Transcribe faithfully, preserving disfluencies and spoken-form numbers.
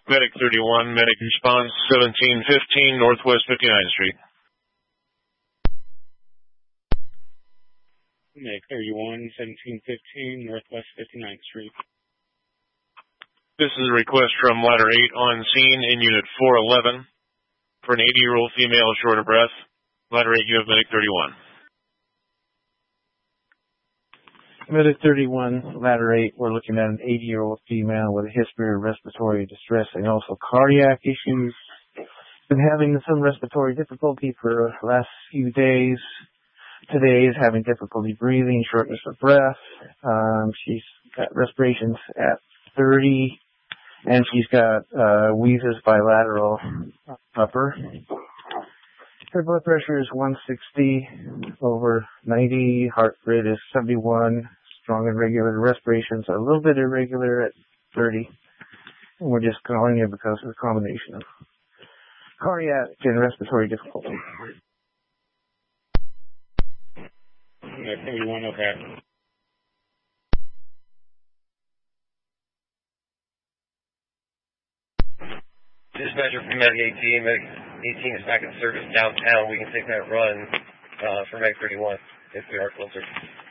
Medic thirty-one, Medic response seventeen fifteen Northwest fifty-ninth Street. Medic thirty-one, seventeen fifteen Northwest fifty-ninth Street. This is a request from Ladder eight on scene in Unit four eleven for an eighty-year-old female short of breath. Ladder eight, you have Medic thirty-one. Medic thirty-one, Ladder eight, we're looking at an eighty-year-old female with a history of respiratory distress and also cardiac issues. Been having some respiratory difficulty for the last few days. Today is having difficulty breathing, shortness of breath. Um, she's got respirations at thirty, and she's got uh, wheezes bilateral upper. Her blood pressure is one sixty over ninety. Heart rate is seventy-one. Strong and regular. Respirations are a little bit irregular at thirty. And we're just calling you because of the combination of cardiac and respiratory difficulty. Medic thirty-one, okay. Dispatcher from Medic eighteen. Medic eighteen is back in service downtown. We can take that run uh, for Medic thirty-one if we are closer.